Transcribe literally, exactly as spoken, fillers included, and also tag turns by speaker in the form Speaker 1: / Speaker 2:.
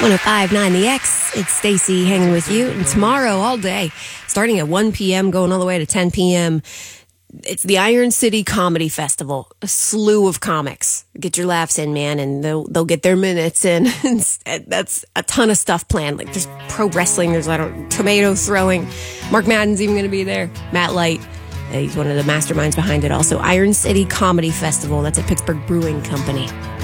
Speaker 1: one oh five point nine The X. It's Stacy hanging with you. And tomorrow, all day, starting at one p.m., going all the way to ten p.m., it's the Iron City Comedy Festival. A slew of comics. Get your laughs in, man, and they'll they'll get their minutes in. That's a ton of stuff planned. Like, there's pro wrestling, there's a lot of tomato throwing. Mark Madden's even going to be there. Matt Light. Uh, he's one of the masterminds behind it also. Iron City Comedy Festival. That's at Pittsburgh Brewing Company.